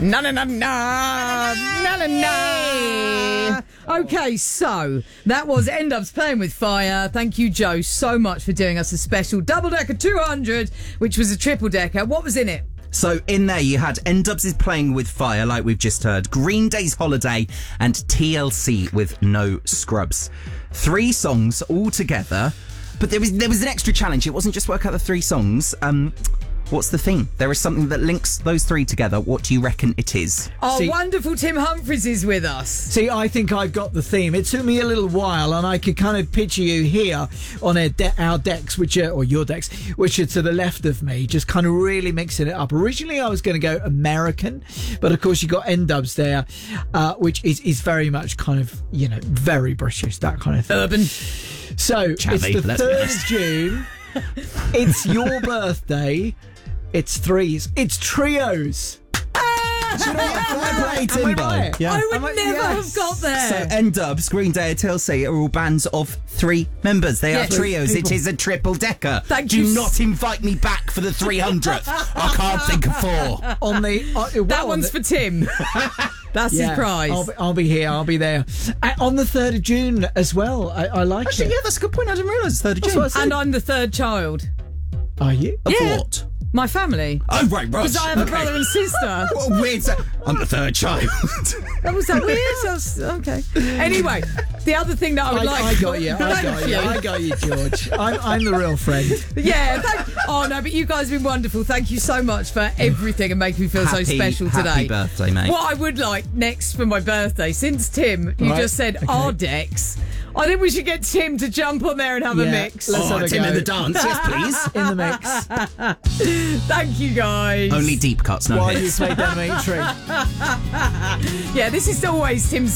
Na na na na na na na. Okay, so that was End Ups Playing with Fire. Thank you, Joe, so much for doing us a special Double Decker 200, which was a triple decker. What was in it? So in there you had N-Dubs is Playing with Fire, like we've just heard, Green Day's Holiday, and TLC with No Scrubs. 3 songs all together, but there was an extra challenge. It wasn't just work out the 3 songs. What's the theme? There is something that links those 3 together. What do you reckon it is? Our wonderful Tim Humphries is with us. See, I think I've got the theme. It took me a little while, and I could kind of picture you here on our decks, or your decks, which are to the left of me, just kind of really mixing it up. Originally, I was going to go American, but of course, you got N-Dubs there, which is very much kind of, very British, that kind of thing. Urban. So, Chavvy, it's the 3rd of June. It's your birthday. It's 3s. It's trios. Fair play, Timbo. Yeah. I would never have got there. So N-Dubs, Green Day and TLC are all bands of 3 members. They are trios. It is a triple decker. Do not invite me back for the 300th. I can't think of 4. On the that one's for Tim. That's his prize. I'll be here. I'll be there. On the 3rd of June as well. I like Actually, it. yeah, that's a good point. I didn't realise it's 3rd of June. And I'm the 3rd child. Are you? Of what? My family. Oh, right. Because I have a brother and sister. What a weird... I'm the 3rd child. Was that weird? Okay. Anyway, the other thing that I would like... I got you, George. I'm the real friend. Yeah. But you guys have been wonderful. Thank you so much for everything and making me feel so special today. Happy birthday, mate. What I would like next for my birthday, since Tim, you just said our decks, I think we should get Tim to jump on there and have a mix. Let's have a Tim go. in the dance, yes, please. In the mix. Thank you, guys. Only deep cuts, no While hits. you play Dominatrix. Yeah, this is always Tim's